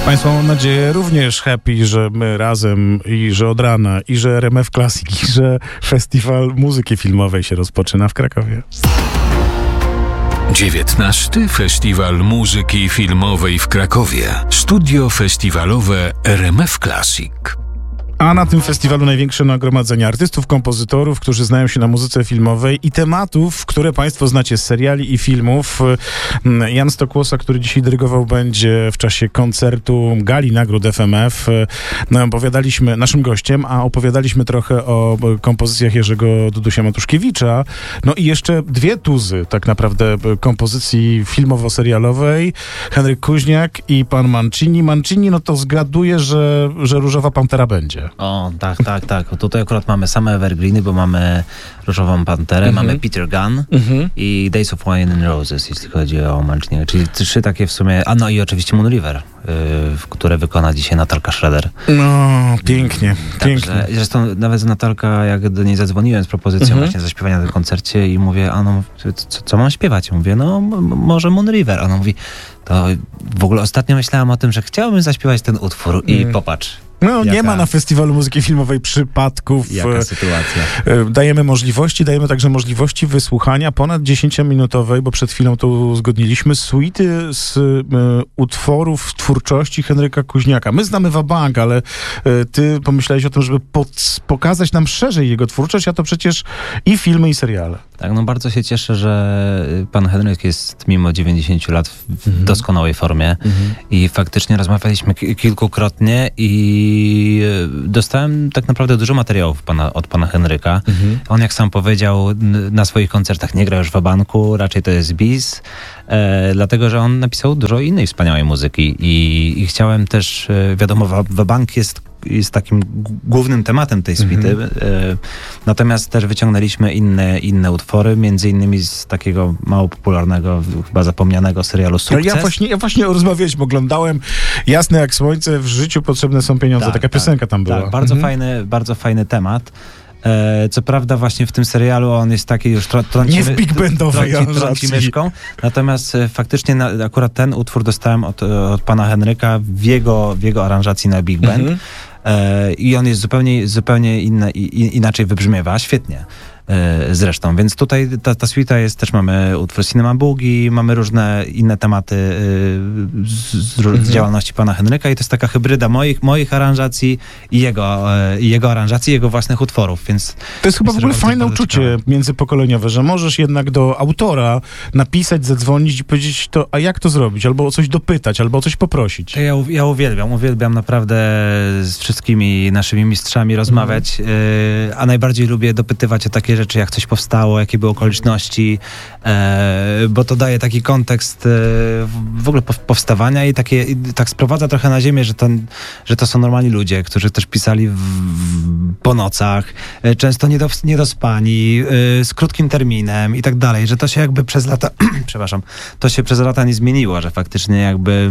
Państwo, mam nadzieję, również happy, że my razem i że od rana, i że RMF Classic, i że Festiwal Muzyki Filmowej się rozpoczyna w Krakowie. 19. Festiwal Muzyki Filmowej w Krakowie. Studio festiwalowe RMF Classic. A na tym festiwalu największe nagromadzenie artystów, kompozytorów, którzy znają się na muzyce filmowej i tematów, które Państwo znacie z seriali i filmów. Jan Stokłosa, który dzisiaj dyrygował, będzie w czasie koncertu Gali Nagród FMF. Opowiadaliśmy, naszym gościem, a opowiadaliśmy trochę o kompozycjach Jerzego Dudusia Matuszkiewicza. No i jeszcze dwie tuzy tak naprawdę kompozycji filmowo-serialowej. Henryk Kuźniak i pan Mancini. Mancini, no to zgaduję, że Różowa Pantera będzie. O, tak. Tutaj akurat mamy same evergreeny, bo mamy Różową Panterę, mamy Peter Gunn i Days of Wine and Roses, jeśli chodzi o Mancini. Czyli trzy takie w sumie... A no i oczywiście Moon River, które wykona dzisiaj Natalka Schroeder. No, pięknie, pięknie. Zresztą nawet Natalka, jak do niej zadzwoniłem z propozycją właśnie zaśpiewania na tym koncercie i mówię, no, co mam śpiewać? Mówię, no może Moon River. Ona mówi, to w ogóle ostatnio myślałam o tym, że chciałabym zaśpiewać ten utwór i popatrz. No, nie ma na Festiwalu Muzyki Filmowej przypadków. Jaka sytuacja. Dajemy także możliwości wysłuchania ponad 10-minutowej, bo przed chwilą to uzgodniliśmy, suity z utworów twórczości Henryka Kuźniaka. My znamy Wabank, ale ty pomyślałeś o tym, żeby pokazać nam szerzej jego twórczość, a to przecież i filmy, i seriale. Tak, no bardzo się cieszę, że pan Henryk jest mimo 90 lat w doskonałej formie i faktycznie rozmawialiśmy kilkukrotnie i dostałem tak naprawdę dużo materiałów od pana Henryka. On, jak sam powiedział, na swoich koncertach nie gra już w Wabanku, raczej to jest bis, dlatego, że on napisał dużo innej wspaniałej muzyki i chciałem też, wiadomo, Wabank jest takim głównym tematem tej suity. Natomiast też wyciągnęliśmy inne utwory, między innymi z takiego mało popularnego, chyba zapomnianego serialu Sukces. Ja właśnie rozmawialiśmy, oglądałem Jasne jak słońce, w życiu potrzebne są pieniądze. Taka piosenka tam była. Tak, bardzo fajny temat. Co prawda właśnie w tym serialu on jest taki już nie w big bandowej trąci myszką. Natomiast faktycznie akurat ten utwór dostałem od pana Henryka w jego aranżacji na big band. I on jest zupełnie inaczej wybrzmiewa. Świetnie. Zresztą, więc tutaj ta suita jest, też mamy utwór Cinema Boogie, mamy różne inne tematy z działalności pana Henryka i to jest taka hybryda moich aranżacji i jego aranżacji, jego własnych utworów, więc... To jest chyba w ogóle fajne uczucie międzypokoleniowe, że możesz jednak do autora napisać, zadzwonić i powiedzieć to, a jak to zrobić, albo o coś dopytać, albo o coś poprosić. Ja uwielbiam naprawdę z wszystkimi naszymi mistrzami rozmawiać, a najbardziej lubię dopytywać o takie rzeczy, jak coś powstało, jakie były okoliczności, bo to daje taki kontekst w ogóle powstawania i tak sprowadza trochę na ziemię, że to są normalni ludzie, którzy też pisali po nocach, często niedospani, z krótkim terminem i tak dalej, że to się jakby przez lata to się przez lata nie zmieniło, że faktycznie jakby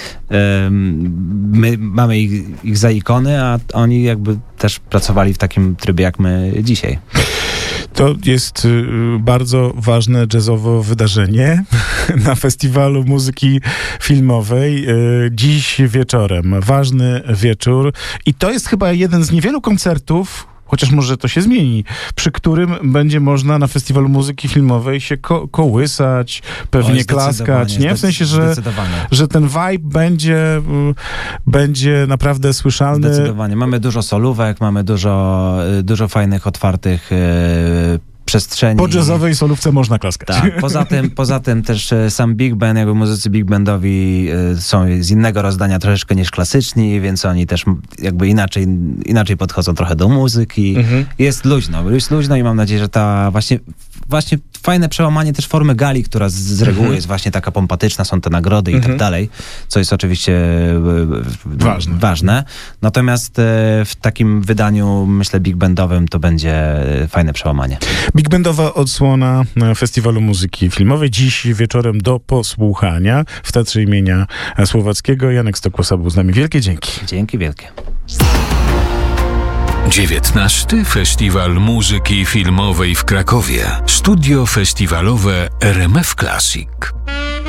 my mamy ich za ikony, a oni jakby też pracowali w takim trybie jak my dzisiaj. To jest bardzo ważne jazzowe wydarzenie na Festiwalu Muzyki Filmowej. Dziś wieczorem. Ważny wieczór. I to jest chyba jeden z niewielu koncertów, chociaż może to się zmieni, przy którym będzie można na Festiwalu Muzyki Filmowej się kołysać, pewnie klaskać, nie? W sensie, że ten vibe będzie naprawdę słyszalny. Zdecydowanie. Mamy dużo solówek, mamy dużo fajnych, otwartych przestrzeni. Po jazzowej solówce można klaskać. Tak. Poza tym też sam big band, jakby muzycy big bandowi są z innego rozdania troszeczkę niż klasyczni, więc oni też jakby inaczej podchodzą trochę do muzyki. Jest luźno i mam nadzieję, że ta właśnie fajne przełamanie też formy gali, która z reguły jest właśnie taka pompatyczna, są te nagrody i tak dalej, co jest oczywiście ważne. Natomiast w takim wydaniu, myślę, big bandowym to będzie fajne przełamanie. Big bandowa odsłona Festiwalu Muzyki Filmowej. Dziś wieczorem do posłuchania w Teatrze imienia Słowackiego. Janek Stokłosa był z nami. Wielkie dzięki. Dzięki wielkie. 19. Festiwal Muzyki Filmowej w Krakowie. Studio festiwalowe RMF Classic.